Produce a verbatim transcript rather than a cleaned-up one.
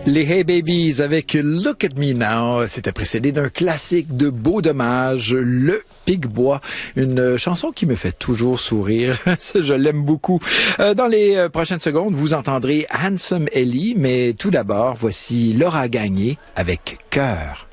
Les Hey Babies avec Look at Me Now, c'était précédé d'un classique de Beau Dommage, Le Pic-Bois, une chanson qui me fait toujours sourire. Je l'aime beaucoup. Dans les prochaines secondes, vous entendrez Handsome Ellie, mais tout d'abord, voici Laura Gagné avec Cœur.